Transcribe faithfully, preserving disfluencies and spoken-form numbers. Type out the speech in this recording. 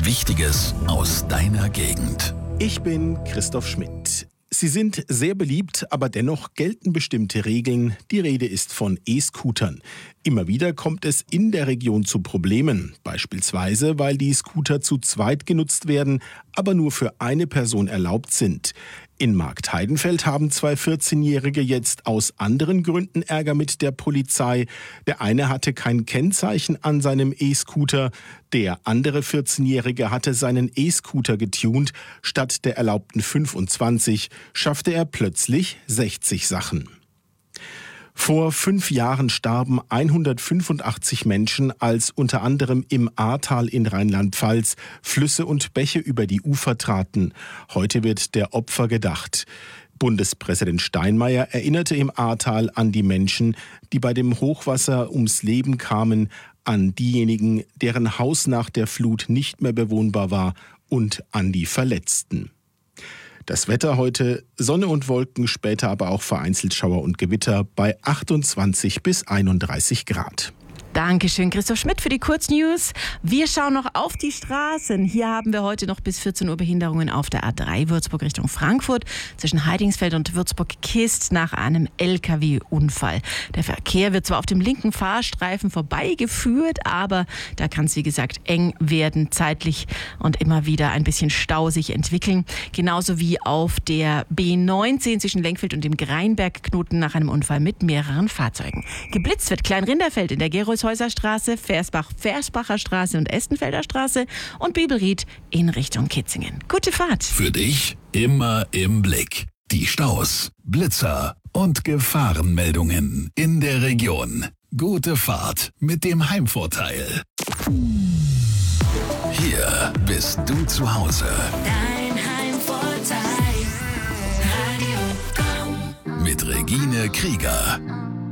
Wichtiges aus deiner Gegend. Ich bin Christoph Schmidt. Sie sind sehr beliebt, aber dennoch gelten bestimmte Regeln. Die Rede ist von E-Scootern. Immer wieder kommt es in der Region zu Problemen. Beispielsweise, weil die Scooter zu zweit genutzt werden, aber nur für eine Person erlaubt sind. In Marktheidenfeld haben zwei vierzehnjährige jetzt aus anderen Gründen Ärger mit der Polizei. Der eine hatte kein Kennzeichen an seinem E-Scooter. Der andere vierzehnjährige hatte seinen E-Scooter getunt. Statt der erlaubten fünfundzwanzig schaffte er plötzlich sechzig Sachen. Vor fünf Jahren starben hundertfünfundachtzig Menschen, als unter anderem im Ahrtal in Rheinland-Pfalz Flüsse und Bäche über die Ufer traten. Heute wird der Opfer gedacht. Bundespräsident Steinmeier erinnerte im Ahrtal an die Menschen, die bei dem Hochwasser ums Leben kamen, an diejenigen, deren Haus nach der Flut nicht mehr bewohnbar war, und an die Verletzten. Das Wetter heute: Sonne und Wolken, später aber auch vereinzelt Schauer und Gewitter bei achtundzwanzig bis einunddreißig Grad. Dankeschön, Christoph Schmidt, für die Kurznews. Wir schauen noch auf die Straßen. Hier haben wir heute noch bis vierzehn Uhr Behinderungen auf der A drei Würzburg Richtung Frankfurt zwischen Heidingsfeld und Würzburg-Kist nach einem L K W-Unfall. Der Verkehr wird zwar auf dem linken Fahrstreifen vorbeigeführt, aber da kann es, wie gesagt, eng werden zeitlich und immer wieder ein bisschen Stau sich entwickeln. Genauso wie auf der B neunzehn zwischen Lenkfeld und dem Greinbergknoten nach einem Unfall mit mehreren Fahrzeugen. Geblitzt wird Kleinrinderfeld in der Gerolshäuser Straße, Versbach, Versbacher Straße und Estenfelder Straße und Bibelried in Richtung Kitzingen. Gute Fahrt. Für dich immer im Blick. Die Staus, Blitzer und Gefahrenmeldungen in der Region. Gute Fahrt mit dem Heimvorteil. Hier bist du zu Hause. Dein Heimvorteil. Radio Komm. Mit Regine Krieger.